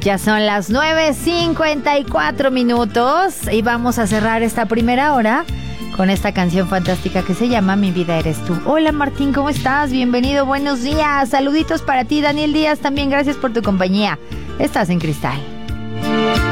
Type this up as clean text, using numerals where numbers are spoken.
Ya son las 9:54 y vamos a cerrar esta primera hora con esta canción fantástica que se llama Mi vida eres tú. Hola Martín, ¿cómo estás? Bienvenido, buenos días. Saluditos para ti, Daniel Díaz, también gracias por tu compañía. Estás en Cristal.